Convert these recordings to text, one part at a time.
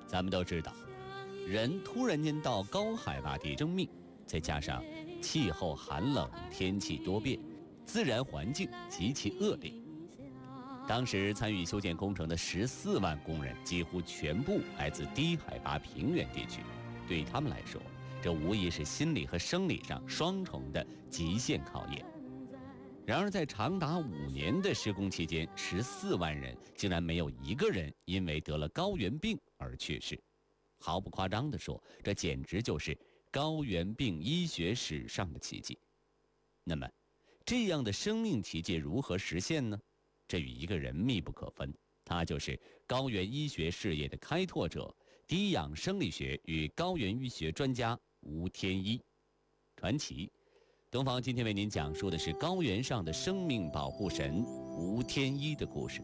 咱们都知道，人突然间到高海拔地生命，再加上气候寒冷，天气多变，自然环境极其恶劣。当时参与修建工程的14万工人几乎全部来自低海拔平原地区，对于他们来说，这无疑是心理和生理上双重的极限考验。然而在长达5年的施工期间，14万人竟然没有一个人因为得了高原病而去世。毫不夸张地说，这简直就是高原病医学史上的奇迹。那么这样的生命奇迹如何实现呢？这与一个人密不可分，他就是高原医学事业的开拓者，低氧生理学与高原医学专家吴天一。传奇东方今天为您讲述的是高原上的生命保护神吴天一的故事。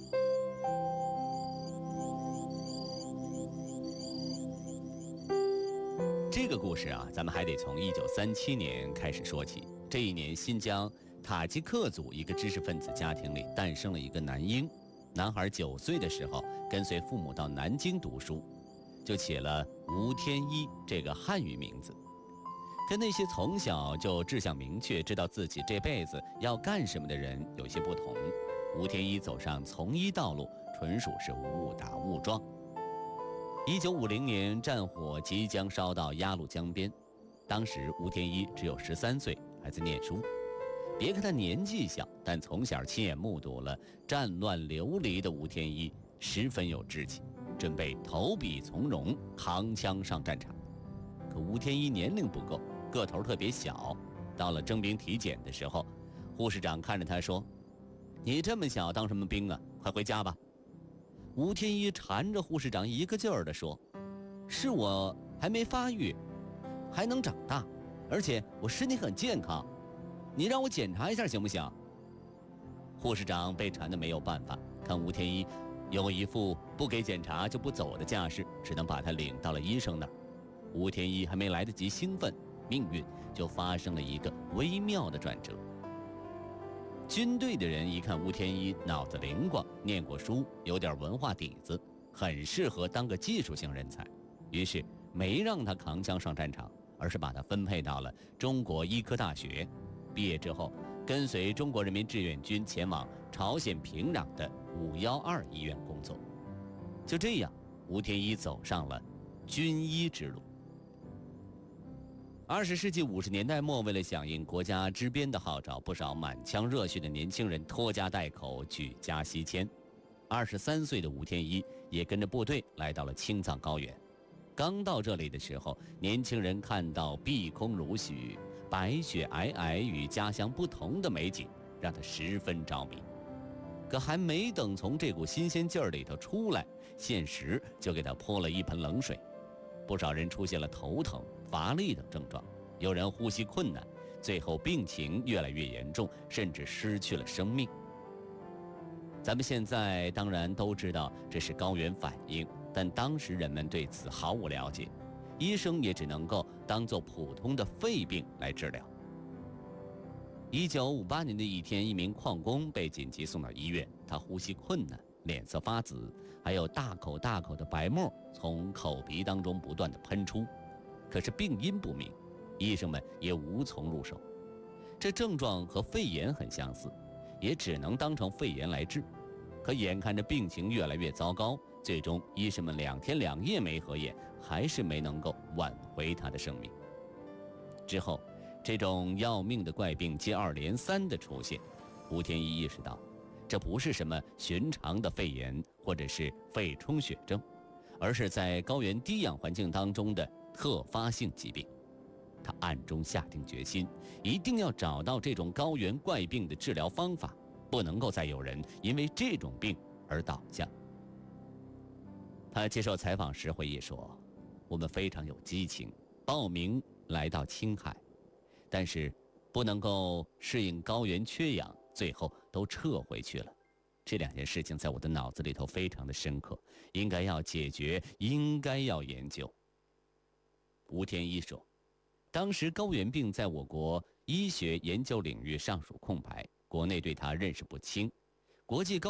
这个故事啊，咱们还得从1937年开始说起。这一年，新疆塔吉克族一个知识分子家庭里诞生了一个男婴。男孩9岁的时候，跟随父母到南京读书，就起了吴天一这个汉语名字。跟那些从小就志向明确，知道自己这辈子要干什么的人有些不同，吴天一走上从医道路，纯属是误打误撞。1950年，战火即将烧到鸭绿江边，当时吴天一只有13岁，还在念书。别看他年纪小，但从小亲眼目睹了战乱流离的吴天一十分有志气，准备投笔从戎，扛枪上战场。可吴天一年龄不够，个头特别小，到了征兵体检的时候，护士长看着他说：“你这么小当什么兵啊？快回家吧。”吴天一缠着护士长一个劲儿地说：“是我还没发育，还能长大，而且我身体很健康，你让我检查一下行不行？”护士长被缠得没有办法，看吴天一有一副不给检查就不走的架势，只能把他领到了医生那儿。吴天一还没来得及兴奋，命运就发生了一个微妙的转折。军队的人一看吴天一脑子灵光，念过书，有点文化底子，很适合当个技术性人才，于是没让他扛枪上战场，而是把他分配到了中国医科大学。毕业之后，跟随中国人民志愿军前往朝鲜平壤的512医院工作。就这样，吴天一走上了军医之路。20世纪50年代末，为了响应国家支边的号召，不少满腔热血的年轻人拖家带口，举家西迁。23岁的吴天一也跟着部队来到了青藏高原。刚到这里的时候，年轻人看到碧空如许、白雪皑皑与家乡不同的美景，让他十分着迷。可还没等从这股新鲜劲儿里头出来，现实就给他泼了一盆冷水。不少人出现了头疼、乏力等症状，有人呼吸困难，最后病情越来越严重，甚至失去了生命。咱们现在当然都知道这是高原反应，但当时人们对此毫无了解，医生也只能够当作普通的肺病来治疗。1958年的一天，一名矿工被紧急送到医院，他呼吸困难，脸色发紫，还有大口大口的白沫从口鼻当中不断的喷出，可是病因不明，医生们也无从入手。这症状和肺炎很相似，也只能当成肺炎来治。可眼看着病情越来越糟糕，最终医生们2天2夜没合眼，还是没能够挽回他的生命。之后这种要命的怪病接二连三的出现，吴天一意识到这不是什么寻常的肺炎或者是肺充血症，而是在高原低氧环境当中的特发性疾病。他暗中下定决心，一定要找到这种高原怪病的治疗方法，不能够再有人因为这种病而倒下。他接受采访时回忆说：“我们非常有激情，报名来到青海，但是不能够适应高原缺氧，最后都撤回去了。这2件事情在我的脑子里头非常的深刻，应该要解决，应该要研究。”吴天一说，当时高原病在我国医学研究领域尚属空白，国内对它认识不清，国际高